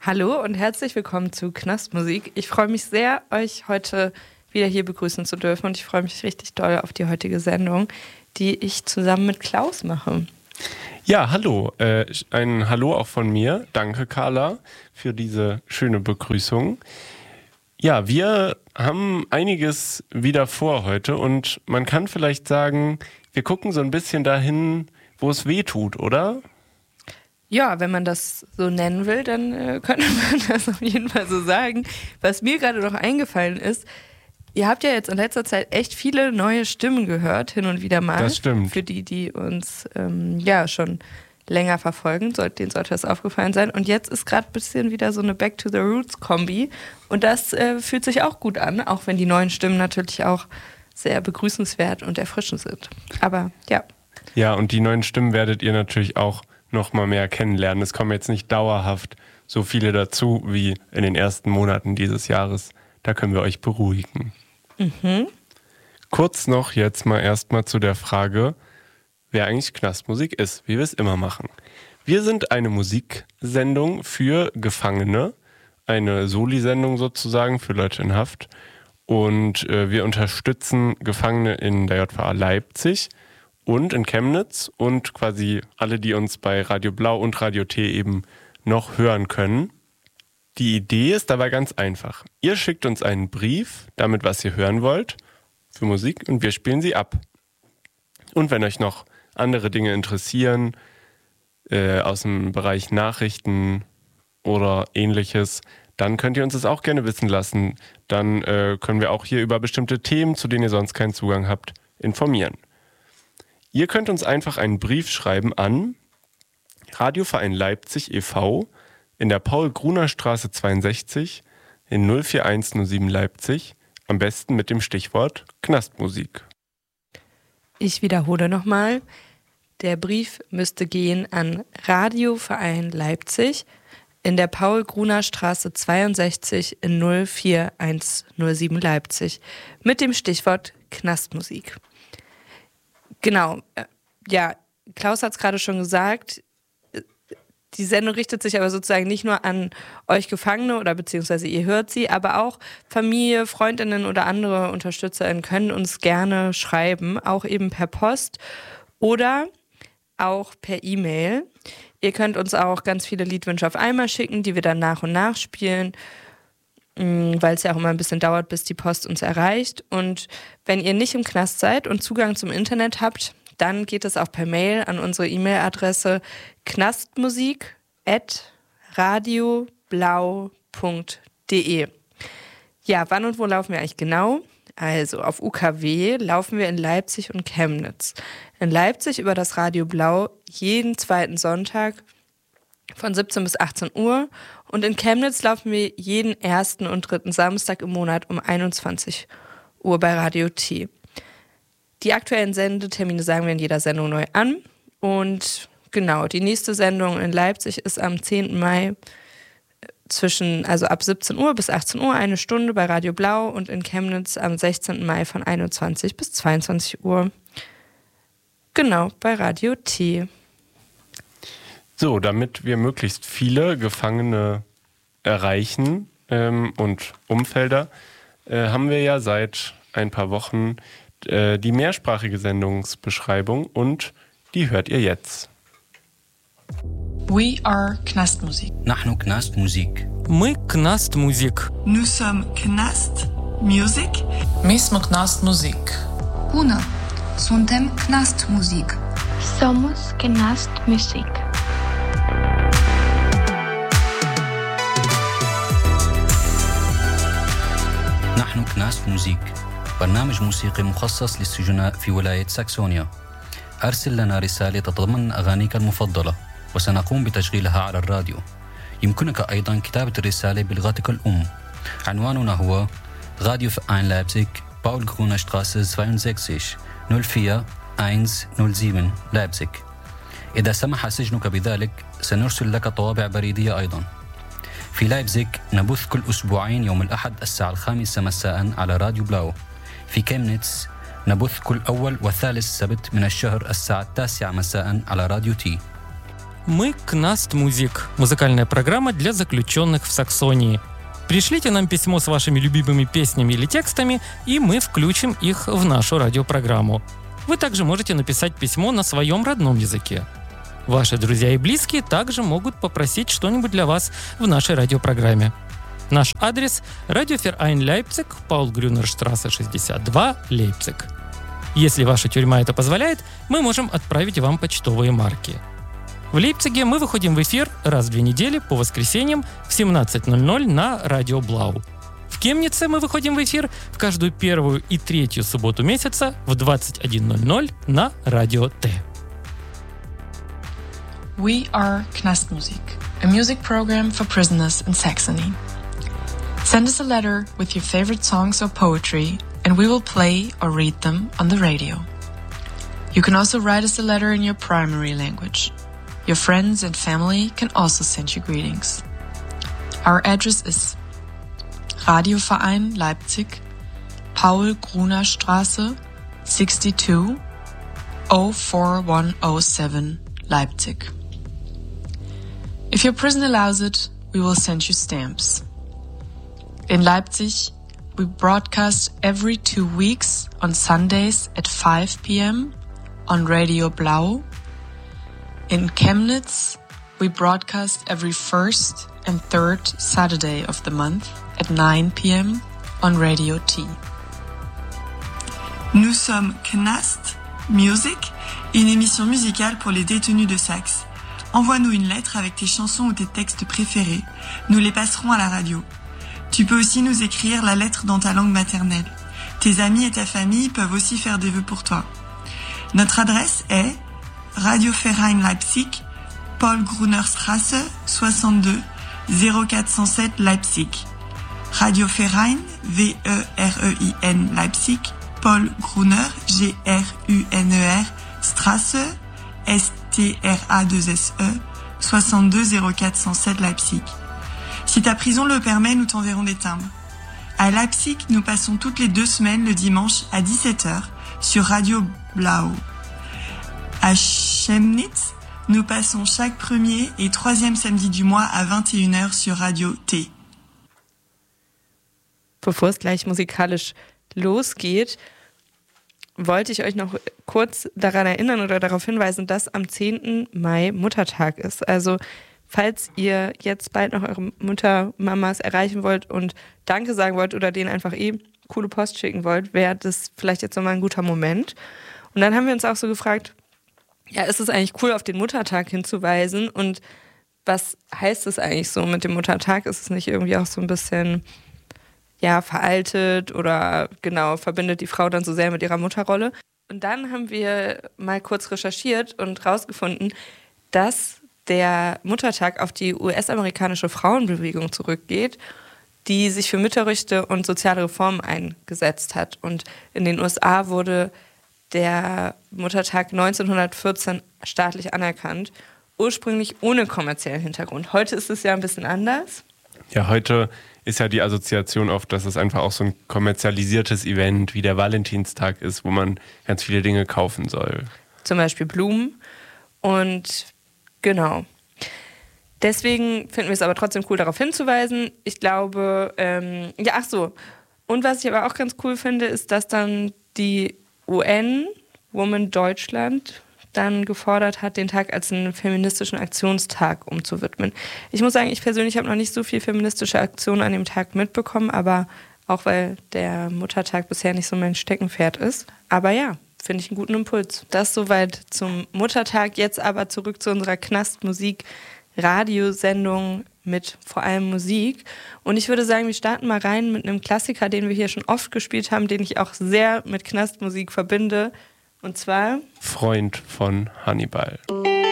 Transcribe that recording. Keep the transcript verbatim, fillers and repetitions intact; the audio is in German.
Hallo und herzlich willkommen zu Knastmusik. Ich freue mich sehr, euch heute wieder hier begrüßen zu dürfen und ich freue mich richtig doll auf die heutige Sendung, die ich zusammen mit Klaus mache. Ja, hallo. Äh, ein Hallo auch von mir. Danke, Carla, für diese schöne Begrüßung. Ja, wir haben einiges wieder vor heute und man kann vielleicht sagen, wir gucken so ein bisschen dahin, wo es weh tut, oder? Ja, wenn man das so nennen will, dann äh, könnte man das auf jeden Fall so sagen. Was mir gerade noch eingefallen ist, ihr habt ja jetzt in letzter Zeit echt viele neue Stimmen gehört, hin und wieder mal. Das stimmt. Für die, die uns ähm, ja schon länger verfolgen, denen sollte das aufgefallen sein. Und jetzt ist gerade ein bisschen wieder so eine Back to the Roots Kombi. Und das äh, fühlt sich auch gut an, auch wenn die neuen Stimmen natürlich auch sehr begrüßenswert und erfrischend sind. Aber ja. Ja, und die neuen Stimmen werdet ihr natürlich auch noch mal mehr kennenlernen. Es kommen jetzt nicht dauerhaft so viele dazu wie in den ersten Monaten dieses Jahres. Da können wir euch beruhigen. Mhm. Kurz noch jetzt mal erstmal zu der Frage, wer eigentlich Knastmusik ist, wie wir es immer machen. Wir sind eine Musiksendung für Gefangene, eine Soli-Sendung sozusagen für Leute in Haft. Und äh, wir unterstützen Gefangene in der J V A Leipzig und in Chemnitz und quasi alle, die uns bei Radio Blau und Radio T eben noch hören können. Die Idee ist dabei ganz einfach. Ihr schickt uns einen Brief, damit was ihr hören wollt, für Musik, und wir spielen sie ab. Und wenn euch noch andere Dinge interessieren, äh, aus dem Bereich Nachrichten oder ähnliches, dann könnt ihr uns das auch gerne wissen lassen. Dann äh, können wir auch hier über bestimmte Themen, zu denen ihr sonst keinen Zugang habt, informieren. Ihr könnt uns einfach einen Brief schreiben an Radioverein Leipzig e V in der Paul-Gruner-Straße zweiundsechzig in null vier eins null sieben Leipzig, am besten mit dem Stichwort Knastmusik. Ich wiederhole nochmal, der Brief müsste gehen an Radioverein Leipzig in der Paul-Gruner-Straße zweiundsechzig in null vier eins null sieben Leipzig mit dem Stichwort Knastmusik. Genau, ja, Klaus hat es gerade schon gesagt, die Sendung richtet sich aber sozusagen nicht nur an euch Gefangene oder beziehungsweise ihr hört sie, aber auch Familie, Freundinnen oder andere UnterstützerInnen können uns gerne schreiben, auch eben per Post oder auch per E-Mail. Ihr könnt uns auch ganz viele Liedwünsche auf einmal schicken, die wir dann nach und nach spielen, weil es ja auch immer ein bisschen dauert, bis die Post uns erreicht. Und wenn ihr nicht im Knast seid und Zugang zum Internet habt, dann geht es auch per Mail an unsere E-Mail-Adresse knastmusik at radioblau punkt de. Ja, wann und wo laufen wir eigentlich genau? Also auf U K W laufen wir in Leipzig und Chemnitz. In Leipzig über das Radio Blau jeden zweiten Sonntag von siebzehn bis achtzehn Uhr und in Chemnitz laufen wir jeden ersten und dritten Samstag im Monat um einundzwanzig Uhr bei Radio T. Die aktuellen Sendetermine sagen wir in jeder Sendung neu an und genau, die nächste Sendung in Leipzig ist am zehnten Mai zwischen, also ab siebzehn Uhr bis achtzehn Uhr, eine Stunde bei Radio Blau und in Chemnitz am sechzehnten Mai von einundzwanzig bis zweiundzwanzig Uhr. Genau, bei Radio T. So, damit wir möglichst viele Gefangene erreichen ähm, und Umfelder, äh, haben wir ja seit ein paar Wochen äh, die mehrsprachige Sendungsbeschreibung und die hört ihr jetzt. We are Knastmusik. نحن Knastmusik. Мы Knastmusik. Nous sommes Knast Music. Mi smo Knastmusik. Bună! Suntem Knastmusik. Somos Knastmusik. نحن Knastmusik. برنامج موسيقي مخصص للسجناء في ولاية ساكسونيا. أرسل لنا رسالة تتضمن أغانيك المفضلة وسنقوم بتشغيلها على الراديو. يمكنك أيضا كتابة الرسالة بلغتك الأم. عنواننا هو راديو فاين لايبزيغ باول غرونا شتراسة zweiundsechzig null vier eins null sieben لايبزيغ. إذا سمح سجنك بذلك سنرسل لك طوابع بريدية أيضا. في لايبزيغ نبث كل أسبوعين يوم الأحد الساعة الخامسة مساء على راديو بلاو. في كيمنيتس نبث كل أول وثالث سبت من الشهر الساعة التاسعة مساء على راديو تي. Мы Knaст Music, музыкальная программа для заключенных в Саксонии. Пришлите нам письмо с вашими любимыми песнями или текстами, и мы включим их в нашу радиопрограмму. Вы также можете написать письмо на своем родном языке. Ваши друзья и близкие также могут попросить что-нибудь для вас в нашей радиопрограмме. Наш адрес – Радиоферайн Лейпциг, Paul-Grüner-Straße шестьдесят два, Лейпциг. Если ваша тюрьма это позволяет, мы можем отправить вам почтовые марки. В Лейпциге мы выходим в эфир раз в две недели по воскресеньям в семнадцать ноль ноль на Радио Блау. В Кемнице мы выходим в эфир в каждую первую и третью субботу месяца в двадцать один ноль ноль на Радио Т. We are Knastmusik, a music program for prisoners in Saxony. Send us a letter with your favorite songs or poetry, and we will play or read them on the radio. You can also write us a letter in your primary language. Your friends and family can also send you greetings. Our address is Radioverein Leipzig, Paul-Gruner-Straße sixty-two, oh four one oh seven, Leipzig. If your prison allows it, we will send you stamps. In Leipzig, we broadcast every two weeks on Sundays at five p.m. on Radio Blau. In Chemnitz, we broadcast every first and third Saturday of the month at nine p.m. on Radio T. Nous sommes Knast Music, une émission musicale pour les détenus de Saxe. Envoie-nous une lettre avec tes chansons ou tes textes préférés. Nous les passerons à la radio. Tu peux aussi nous écrire la lettre dans ta langue maternelle. Tes amis et ta famille peuvent aussi faire des vœux pour toi. Notre adresse est Radioverein Leipzig, Paul-Gruner-Straße soixante-deux, zéro quatre cent sept Leipzig. Radioverein, V E R E I N Leipzig, Paul Gruner, G R U N E R, Straße, S T R A deux S E, soixante-deux, zéro quatre cent sept Leipzig. Si ta prison le permet, nous t'enverrons des timbres. À Leipzig, nous passons toutes les deux semaines le dimanche à dix-sept heures sur Radio Blau. À Chemnitz, nous passons chaque premier et troisième samedi du mois à vingt et une heures sur Radio T. Bevor es gleich musikalisch losgeht, wollte ich euch noch kurz daran erinnern oder darauf hinweisen, dass am zehnten Mai Muttertag ist. Also falls ihr jetzt bald noch eure Mutter, Mamas erreichen wollt und Danke sagen wollt oder denen einfach eh coole Post schicken wollt, wäre das vielleicht jetzt nochmal ein guter Moment. Und dann haben wir uns auch so gefragt, ja, ist es eigentlich cool, auf den Muttertag hinzuweisen? Und was heißt es eigentlich so mit dem Muttertag? Ist es nicht irgendwie auch so ein bisschen, ja, veraltet oder genau, verbindet die Frau dann so sehr mit ihrer Mutterrolle? Und dann haben wir mal kurz recherchiert und rausgefunden, dass der Muttertag auf die U S-amerikanische Frauenbewegung zurückgeht, die sich für Mütterrechte und soziale Reformen eingesetzt hat. Und in den U S A wurde der Muttertag neunzehnhundertvierzehn staatlich anerkannt, ursprünglich ohne kommerziellen Hintergrund. Heute ist es ja ein bisschen anders. Ja, heute ist ja die Assoziation oft, dass es einfach auch so ein kommerzialisiertes Event wie der Valentinstag ist, wo man ganz viele Dinge kaufen soll. Zum Beispiel Blumen. Und genau. Deswegen finden wir es aber trotzdem cool, darauf hinzuweisen. Ich glaube, ähm, ja, ach so. Und was ich aber auch ganz cool finde, ist, dass dann die U N, Women Deutschland, dann gefordert hat, den Tag als einen feministischen Aktionstag umzuwidmen. Ich muss sagen, ich persönlich habe noch nicht so viel feministische Aktionen an dem Tag mitbekommen, aber auch weil der Muttertag bisher nicht so mein Steckenpferd ist. Aber ja, finde ich einen guten Impuls. Das soweit zum Muttertag. Jetzt aber zurück zu unserer Knast-Musik-Radiosendung mit vor allem Musik. Und ich würde sagen, wir starten mal rein mit einem Klassiker, den wir hier schon oft gespielt haben, den ich auch sehr mit Knastmusik verbinde. Und zwar Freund von Hannibal.